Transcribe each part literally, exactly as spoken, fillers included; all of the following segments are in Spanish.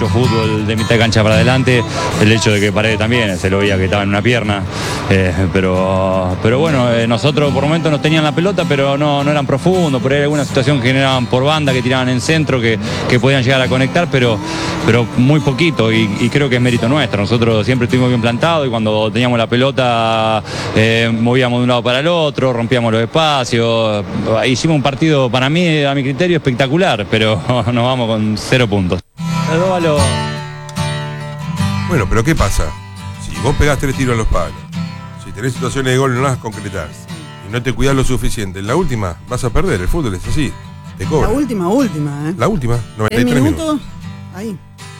mucho fútbol de mitad de cancha para adelante. El hecho de que Paredes también se lo veía que estaba en una pierna. Eh, pero, pero bueno, eh, nosotros por momentos nos tenían la pelota, pero no, no eran profundos. Por ahí alguna situación que generaban por banda, que tiraban en centro, que, que podían llegar a conectar, pero, pero muy poquito. Y, y creo que es mérito nuestro. Nosotros siempre estuvimos bien plantados y cuando teníamos la pelota eh, movíamos de un lado para el otro, rompíamos los espacios. Hicimos un partido, para mí, a mi criterio, espectacular, pero nos vamos con cero puntos. Bueno, pero ¿qué pasa? Si vos pegás tres tiros a los palos, si tenés situaciones de gol no las concretás y no te cuidás lo suficiente, en la última vas a perder. El fútbol es así, te cobra. La última, última, ¿eh? La última, noventa y tres minutos. minutos. Ahí.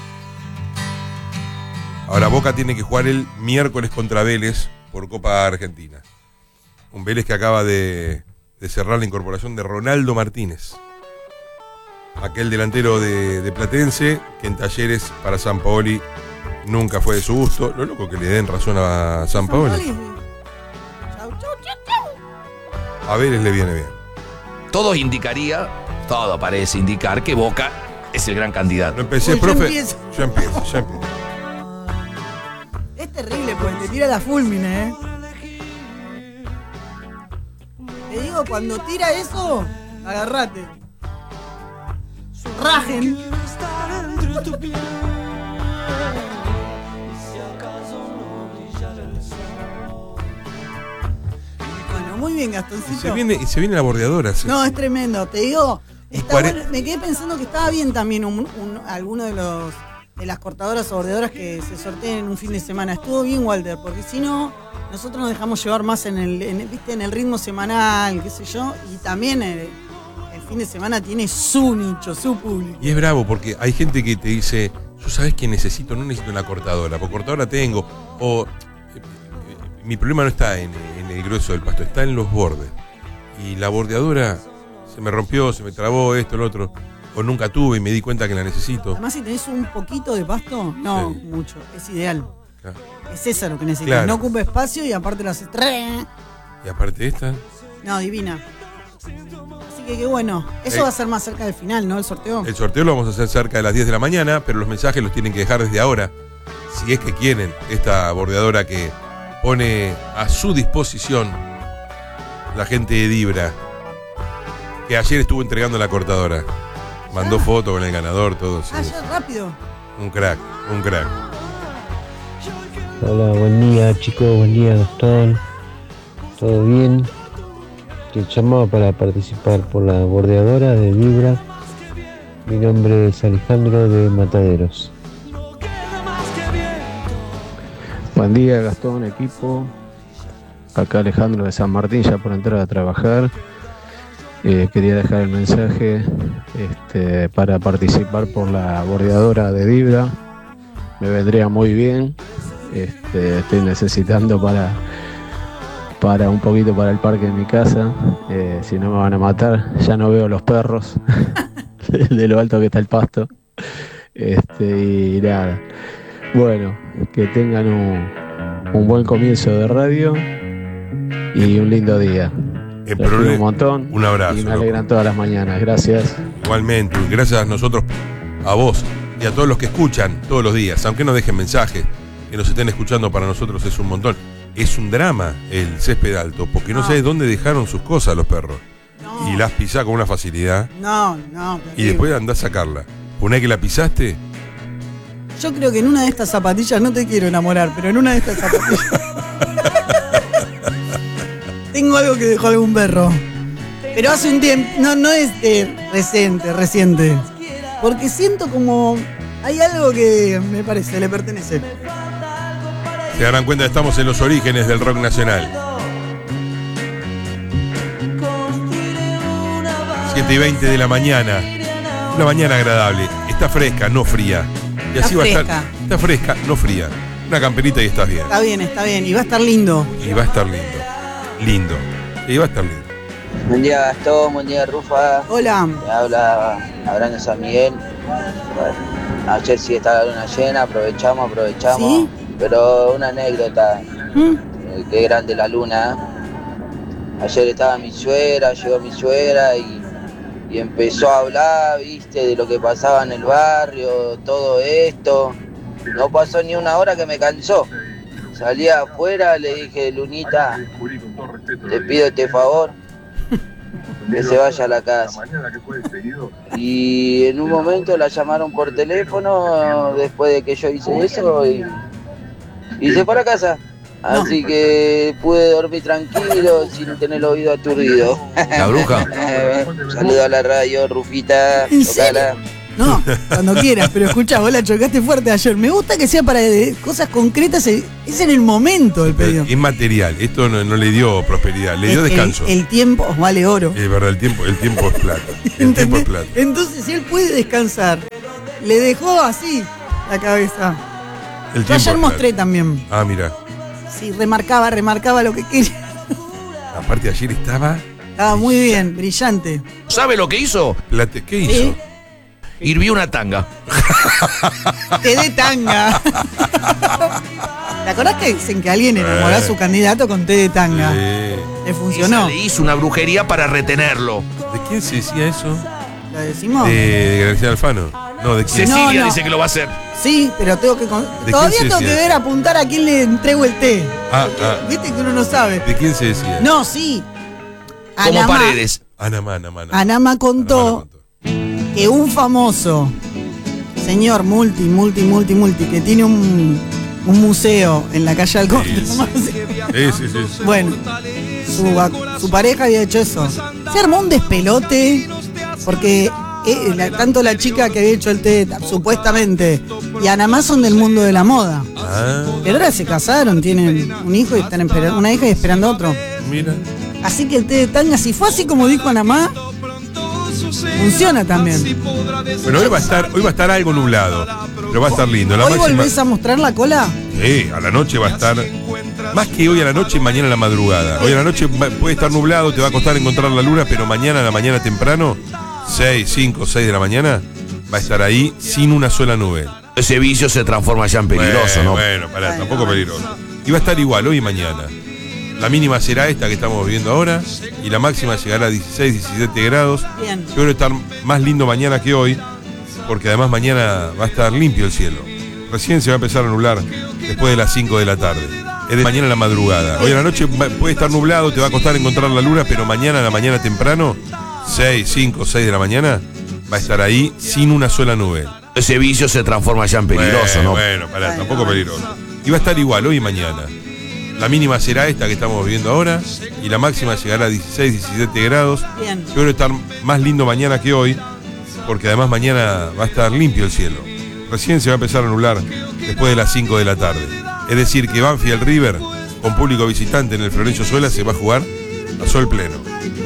Ahora Boca tiene que jugar el miércoles contra Vélez por Copa Argentina. Un Vélez que acaba de, de cerrar la incorporación de Ronaldo Martínez. Aquel delantero de, de Platense que en Talleres para Sampaoli nunca fue de su gusto. Lo loco que le den razón a Sampaoli. A Vélez le viene bien. Todo indicaría, todo parece indicar que Boca es el gran candidato. No empecé, Uy, profe. Yo empiezo. Yo empiezo, ya empiezo. Es terrible porque te tira la fulmine, ¿eh? Te digo, cuando tira eso, agarrate. Rajen. Bueno, muy bien, Gastoncito. Se viene, y se viene la bordeadora. Sí. No, es tremendo. Te digo, está cuare- bueno. Me quedé pensando que estaba bien también un, un, alguno de los de las cortadoras o bordeadoras que se sorteen en un fin de semana. Estuvo bien, Walter, porque si no, nosotros nos dejamos llevar más en el, en, ¿viste? En el ritmo semanal, qué sé yo, y también el, el fin de semana tiene su nicho, su público. Y es bravo porque hay gente que te dice, yo sabes que necesito, no necesito una cortadora, porque cortadora tengo, o eh, eh, mi problema no está en, en el grueso del pasto, está en los bordes. Y la bordeadora se me rompió, se me trabó esto, lo otro, o nunca tuve y me di cuenta que la necesito. Además, si tenés un poquito de pasto, no Sí. mucho, es ideal. Claro. Es eso lo que necesitas. Claro. No ocupa espacio y aparte lo haces. Y aparte esta, No, divina. Así que qué bueno. Eso Eh. va a ser más cerca del final, ¿no? El sorteo. el sorteo lo vamos a hacer cerca de las diez de la mañana, pero los mensajes los tienen que dejar desde ahora, si es que quieren esta bordeadora que pone a su disposición la gente de Dibra, que ayer estuvo entregando la cortadora. Mandó foto con el ganador, todo. Sí. Ah, ya, rápido. Un crack, un crack. Hola, buen día chicos, buen día Gastón. ¿Todo bien? Te llamaba para participar por la bordeadora de Vibra. Mi nombre es Alejandro de Mataderos. Buen día Gastón, equipo. Acá Alejandro de San Martín, ya por entrar a trabajar. Eh, quería dejar el mensaje este, para participar por la bordeadora de Vibra. Me vendría muy bien. Este, estoy necesitando para, para un poquito para el parque de mi casa. Eh, si no me van a matar, ya no veo los perros de lo alto que está el pasto. Este, y nada. Bueno, que tengan un, un buen comienzo de radio y un lindo día. El Los quiero problema- un montón. un abrazo, Y me loco. alegran todas las mañanas. Gracias. Igualmente, gracias a nosotros, a vos y a todos los que escuchan todos los días, aunque no dejen mensajes, que nos estén escuchando, para nosotros es un montón. Es un drama el césped alto, porque no, No. sabes dónde dejaron sus cosas los perros. No. Y las pisás con una facilidad No, no. y terrible. después andás a sacarla. Una vez que la pisaste, Yo creo que en una de estas zapatillas, no te quiero enamorar, pero en una de estas zapatillas. Tengo algo que dejó algún perro. Pero hace un tiempo. No, no es de reciente, reciente. Porque siento como. Hay algo que me parece, le pertenece. se darán cuenta que estamos en los orígenes del rock nacional. siete y veinte de la mañana. Una mañana agradable. Está fresca, no fría. Y así Está va a fresca. estar. Está fresca, no fría. Una camperita y estás bien. Está bien, está bien. Y va a estar lindo. Y va a estar lindo. Lindo. Y va a estar lindo. Buen día Gastón, buen día Rufa. Hola. Me habla Abraham de San Miguel. Bueno, ayer sí estaba la luna llena, aprovechamos, aprovechamos. ¿Sí? Pero una anécdota, ¿Mm? eh, qué grande la luna. Ayer estaba mi suegra, llegó mi suegra y, y empezó a hablar, viste, de lo que pasaba en el barrio, todo esto. No pasó ni una hora que me cansó. Salí afuera, le dije, Lunita, te pido este favor, que se vaya a la casa. Y en un momento la llamaron por teléfono después de que yo hice eso y, y se fue a la casa. Así que pude dormir tranquilo sin tener el oído aturdido. La bruja. Saludo a la radio, Rufita. ¿En serio? Tocala. No, cuando quieras, pero escucha, vos la chocaste fuerte ayer. Me gusta que sea para de- cosas concretas, es en el momento el pedido. Es material, esto no, no le dio prosperidad, le dio El- descanso. El, el tiempo os vale oro. Es verdad, el tiempo, el tiempo es plata. El tiempo es ¿Entendés? plata. Entonces, si él puede descansar, le dejó así la cabeza. El Yo tiempo ayer es mostré plata. también. Ah, mira. Sí, remarcaba, remarcaba lo que quería. Aparte ayer estaba. Estaba muy bien, brillante. ¿Sabe lo que hizo? plate- ¿Qué hizo? Sí. Hirvió una tanga. Te dé tanga. ¿Te acordás que dicen que alguien enamoró a su candidato con té de tanga? Eh, Le funcionó. Ella le hizo una brujería para retenerlo. ¿De quién se decía eso? ¿Lo decimos? ¿De Graciela Alfano? No, ¿de quién? Cecilia No, no. dice que lo va a hacer. Sí, pero tengo que. con- ¿De Todavía quién se tengo que decía? ver apuntar a quién le entrego el té. Ah, ah. Viste que uno no sabe. ¿De quién se decía? No, sí. Como Anamá- Paredes. Anamá, Anamá, Anamá. Anamá contó Anamá contó. que un famoso señor multi, multi, multi, multi, que tiene un, un museo en la calle Alcón. Sí, Sí, sí, sí. Bueno, su, su pareja había hecho eso. Se armó un despelote porque eh, la- tanto la chica que había hecho el té, supuestamente, y Anamá son del mundo de la moda. Ah, Pero ahora se casaron, tienen un hijo y están esperando, una hija y esperando otro. mira. Así que el té de tanga, si fue así como dijo Anamá, funciona también. Bueno, hoy va a estar, hoy va a estar algo nublado, pero va a estar lindo. La ¿Hoy máxima- volvés a mostrar la cola? Sí, a la noche va a estar. Más que hoy a la noche, mañana a la madrugada. Hoy a la noche va- puede estar nublado, te va a costar encontrar la luna, pero mañana a la mañana temprano, seis, cinco, seis de la mañana, va a estar ahí sin una sola nube. Ese vicio se transforma ya en peligroso, bueno, ¿no? Bueno, pará, tampoco peligroso. Y va a estar igual hoy y mañana. La mínima será esta que estamos viendo ahora y la máxima llegará a dieciséis, diecisiete grados. Bien. Yo creo que estar más lindo mañana que hoy, porque además mañana va a estar limpio el cielo. Recién se va a empezar a nublar después de las cinco de la tarde. Es de mañana a la madrugada. Hoy a la noche va- puede estar nublado, te va a costar encontrar la luna, pero mañana a la mañana temprano, seis, cinco, seis de la mañana, va a estar ahí sin una sola nube. Ese vicio se transforma ya en peligroso, bueno, ¿no? Bueno, pará, tampoco peligroso. Y va a estar igual hoy y mañana. La mínima será esta que estamos viendo ahora y la máxima llegará a dieciséis, diecisiete grados. Bien. Yo creo que estar más lindo mañana que hoy, porque además mañana va a estar limpio el cielo. Recién se va a empezar a nublar después de las cinco de la tarde. Es decir, que Banfield River, con público visitante en el Florencio Suela, se va a jugar a sol pleno.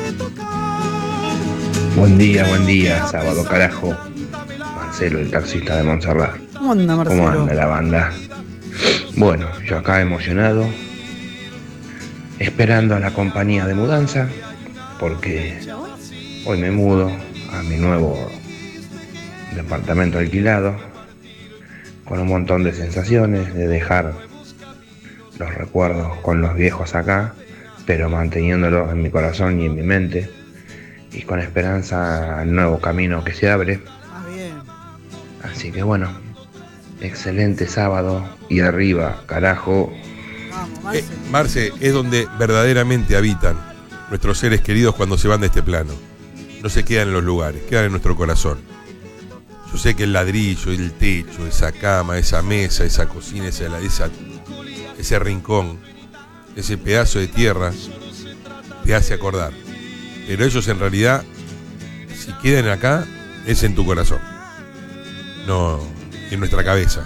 Buen día, buen día, sábado carajo. Marcelo, el taxista de Montserrat. ¿Cómo anda, Marcelo? ¿Cómo anda la banda? Bueno, yo acá emocionado, esperando a la compañía de mudanza, porque hoy me mudo a mi nuevo departamento alquilado, con un montón de sensaciones, de dejar los recuerdos con los viejos acá, pero manteniéndolos en mi corazón y en mi mente, y con esperanza al nuevo camino que se abre. Ah, bien. Así que bueno, excelente sábado y arriba, carajo. Vamos, Eh, Marce. Marce, es donde verdaderamente habitan nuestros seres queridos cuando se van de este plano. No se quedan en los lugares, quedan en nuestro corazón. Yo sé que el ladrillo, el techo, esa cama, esa mesa, esa cocina, esa, esa, ese rincón, ese pedazo de tierra, te hace acordar. Pero ellos en realidad, si quedan acá, es en tu corazón. No en nuestra cabeza.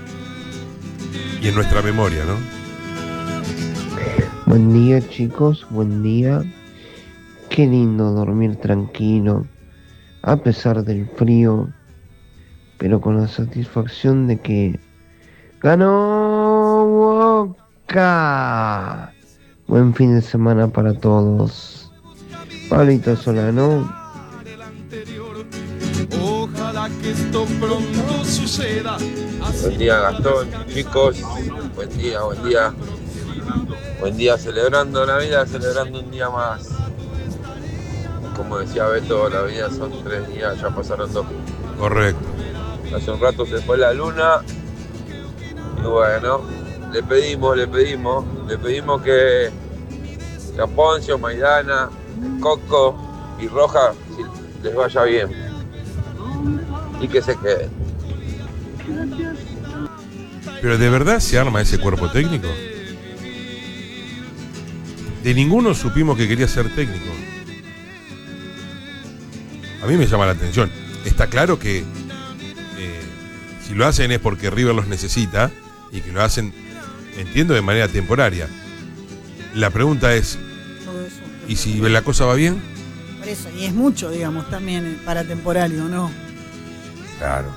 Y en nuestra memoria, ¿no? Buen día, chicos, buen día. Qué lindo dormir tranquilo, a pesar del frío, pero con la satisfacción de que ganó Boca. Buen fin de semana para todos. Pablito Solano. Ojalá que esto pronto suceda. Buen día, Gastón, chicos. Buen día, buen día. Buen día celebrando Navidad, celebrando un día más. como decía Beto, la vida son tres días, ya pasaron dos. Correcto. Hace un rato se fue la luna y bueno, le pedimos, le pedimos, le pedimos que, que a Poncio, Maidana, Coco y Roja si les vaya bien y que se queden. Pero ¿de verdad se arma ese cuerpo técnico? De ninguno supimos que quería ser técnico. A mí me llama la atención. Está claro que eh, si lo hacen es porque River los necesita y que lo hacen, entiendo, de manera temporaria. La pregunta es, ¿y si la cosa va bien? Por eso, y es mucho, digamos, también para temporario, ¿no? Claro.